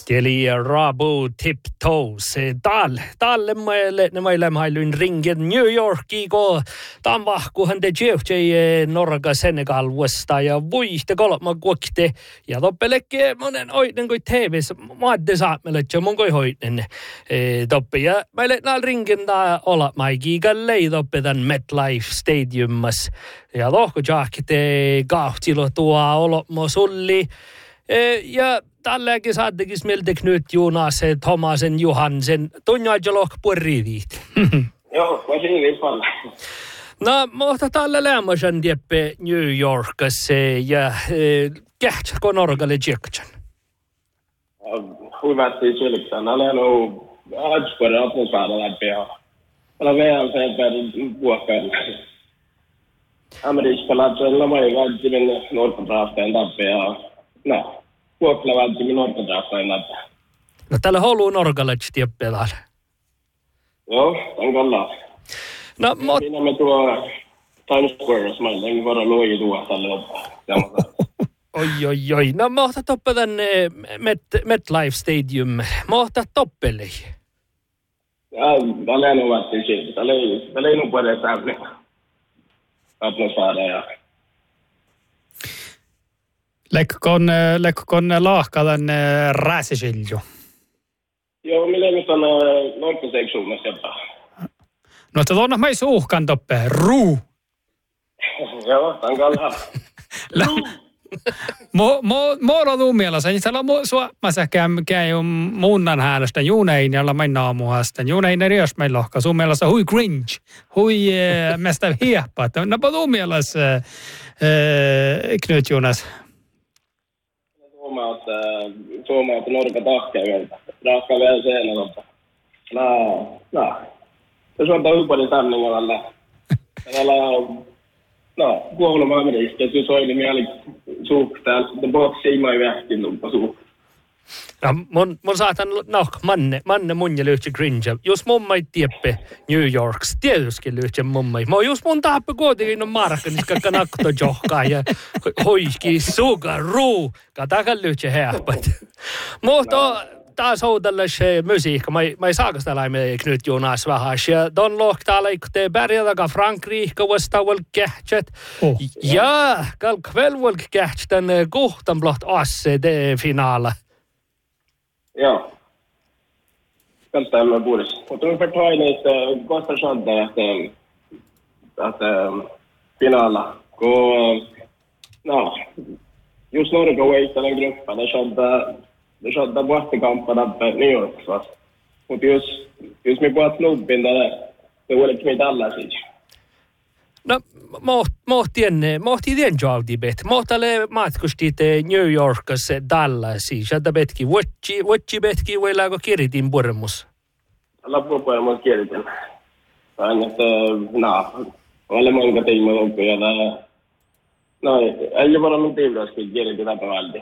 Eli Rabu Tiptoes. Talle meille mailun ringen New Yorkiin, kun tamvahkuhan te Jeffjay Norga Senegal vasta ja vuihte kolma kuokte. Ja toppelekke monen oiden kuin TV:ssä maadde saamelle, että mun koi hoiden toppe. Ja meille näillä ringen olla maikiikan leitoppe tämän MetLife Stadiumassa. Ja tohko jahkite kahtilo tuo olotmo sulli. Ja tälläkin saattekis meiltä Knut Jonas, Thomasen Johansen, tunnaidjaloh puoliviit. Joo, voisin hyvin paljon. No, mutta tällä lämmösen tieppe New Yorkassa ja kähtsä Norgalle tjektsen? Hyvästi sylksän. Olen ollut Adspuolen apunsaada läpi ja olen vielä sen verran vuokkaan. Amerikkalaisella mä ei välttämättä mennä Norrdrafteen tappia ja vuokla välttämättä Norrdrafteen tappia. No tällä holu Norgalle tieppe täällä. Joo, on kallaa. No, minä me tuo Times Squares, mä en voida luoji tuo tälle ottaa. Oi. No mohta toppe tänne MetLife Stadium. Mohta toppeli. Ja, tällä on ollut siitä. Tällä ei ole paljon sämminä. Atmosfära ja... Lekkokon laahkalan rääsisilju? Joo, millä nyt on norppuseksuumassa jopa. No, että tuonne mä ei suuhkan toppe. Ruu! Joo, tämän kallaa. Mulla on mielestä, niin siellä on suomassa käy muunnan häällöstä juunein, jolla mä naamuhasta. Juunein eri jos meillä lohka. Sun mielestä hui cringe, hui mestä hieppa. No, mutta sun mielestä Knut Jonas. Suomaa, että Norka tahkea vielä. Rahkaa vielä seinä. Jos on hyvin paljon sanningolla. Kuolema amerikka, jos soili mieli suhtaa, että boksi ei mai vähkin luppa suhtaa. No, mun saatan manne mun ja lyhtsä cringe. Jos mun mai tieppe New Yorks, tietysti lyhtsä mun mai. Mä jos mun tappe kuitenkin on markka, niin skakka nakto johkaa ja hoiski suga ruu. Katakan lyhtsä heäpät. Mutta taas outallas musiikka. Mä ei saako sitä laimea Knut Jonas vähäs. Ja ton lohtaa leikkutee pärjätäkä Frankriikka vastaavalla kähtsät. Ja kalkvelvalla kähtsän kohtan blott asse finaala. Joo. Kannattaa olla puolessa. Mutta me förtar niistä kohta shadda att finala. Just Norge waitade en gruppa. Det shadda vahtikampana New York fast. Mutta jos me puhut klubbin det var liksom inte alla siis. No, mohti den jauhdibet. Mohtalle matkustit New Yorkassa Dallasiin. Sieltä betki. Vuotsi betki voi laako kiritin purmus? Loppujen mun kiritin. Aina, että olen monta tiimoja loppuja. Ei ole minun tiivräskin kiritin tapavalti.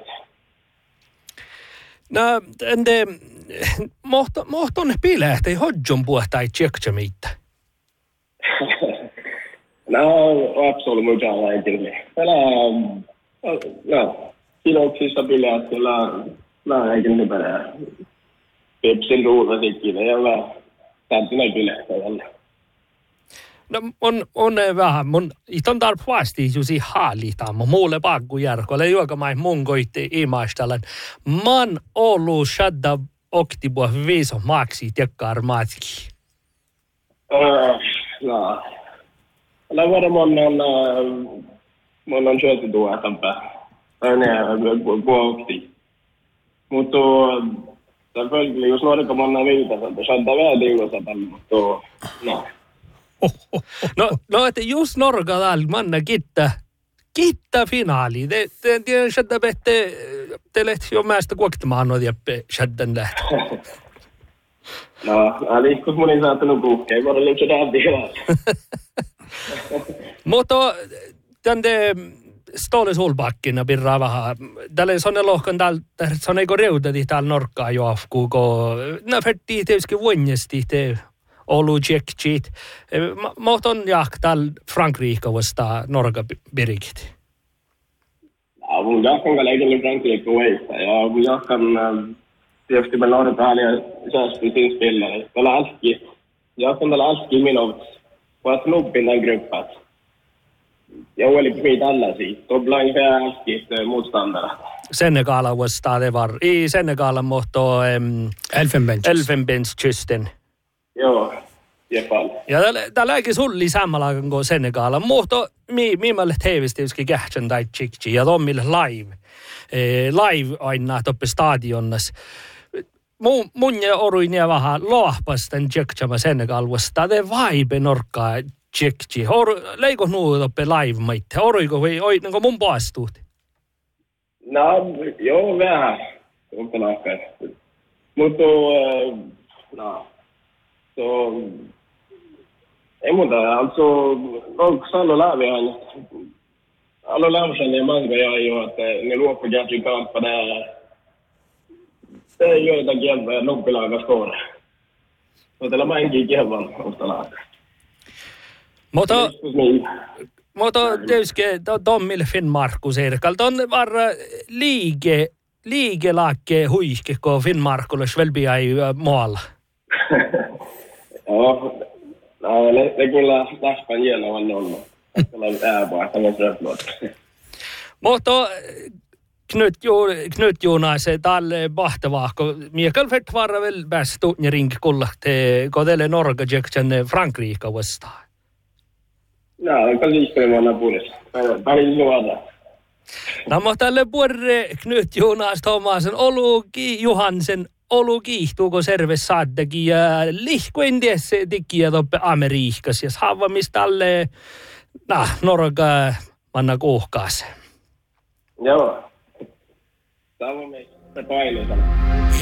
No, ende mohton pilähti hodjon puhtai tjekkö meitä. Absolut mukaan laikille. Kiloksissa bileet kyllä eikin perää. Pepsin ruuvasikille ja täytyy näin bileet tällä. No on vähän. Mun iton tarppaasti juuri haalitaan. Muulle pakku järkolle juokamai mun koitte imaistellen. Man ollut shadda oktibua viiso maksi tekkaar maatki. Eller var det man on kört då att gå okti. Mutta selvfølgelig jos Norge man viita että shadda väliuosa mutta No, että just Norga täällä manna kitta finaali. Te tiedän, shadda pette te lehti jo mästä kuoktamaan noin jäppe shaddan lähtö. Liikkus moni saattanut kuukkeen. Voidaan lyhtsä tähän Mutta tänne Ståle Solbackina pirraa vähän. Tälle sonne lohkan täällä, sonne eikö reutati täällä Norkkaa joafkuu, kun färtii tietysti vuonnesti te Olu tjekkit. Mohton jak täällä Frankriikka vastaa Norga birikit. Mun jakkan kallekin Frankriikka veistä ja mun jakkan tietysti med Norrtälje kärnspelsinspelare. Jag kunde alltid minnas på att nubbin den gruppen. Jag var lite mit alla siitä. Toblain väärskit motståndare. Senegala vastaan det var. I Senegala mohto Elfenbenskysten. Joo, jepal. Ja täällä äkin sulli samalla kuin Senegala. Mohto miimalle teivistiyski kähtsän tai tsikki ja tommille live aina toppe stadionnas. Mun ja oruin ja vähän lohpastan tjekkama Senegal vastaan. Det vibe norkkaa tjekki. Leiko nuu toppe live maitte? Oruiko vai oi niinku mun puastuut? No, joo vähän. Onko nakkaan. Mutta ei muuta. Alltså, onko alla lävihän? Alla lämsen ja manga ja jo, että ne luoppu jätri kamppa det är ju det jävla loppilaga skor. Så det är man inte jävla ofta lag. Mutta tietysti Tommille Finnmarkus Erkal. On varra liigelaakke huihke, kun Finnmarkulle svelbiä ei maalla. Joo, ne kyllä täspän hienoa nolla. Kyllä on ääpää, tämä on röpluot. Mutta Knut Jonas, tälle mahtavaa, kun Mikael Fett varra väl bäst ja ring kullahte, kun teille Norge jäktän Frankrike vastaan. No, kan liikkelemaan puolesta. Päin luoda. No, mutta tälle puolelle Knut Jonas Thomasen oluki Johansen kiihtuuko serves saaddakin ja lihkuen tiessä tikkiä toppe Amerikkas ja saavamis tälle Norga manna kuhkaas. Joo. Tämä on meistä painoita.